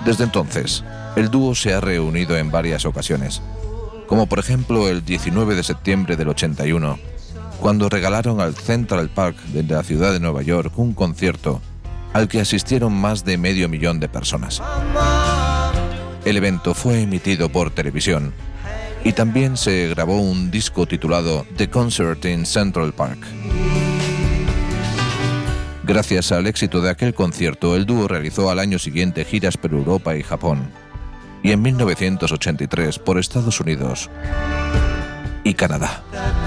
Desde entonces, el dúo se ha reunido en varias ocasiones, como por ejemplo el 19 de septiembre del 81, cuando regalaron al Central Park de la ciudad de Nueva York un concierto al que asistieron más de 500.000 de personas. El evento fue emitido por televisión y también se grabó un disco titulado The Concert in Central Park. Gracias al éxito de aquel concierto, el dúo realizó al año siguiente giras por Europa y Japón, y en 1983 por Estados Unidos y Canadá.